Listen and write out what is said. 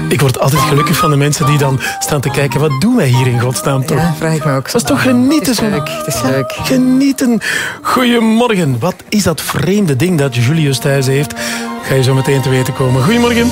Ik word altijd gelukkig van de mensen die dan staan te kijken. Wat doen wij hier in godsnaam toch? Ja, vraag ik me ook. Dat is toch genieten? Het is leuk. Genieten. Goedemorgen. Wat is dat vreemde ding dat Julius thuis heeft? Ga je zo meteen te weten komen. Goedemorgen.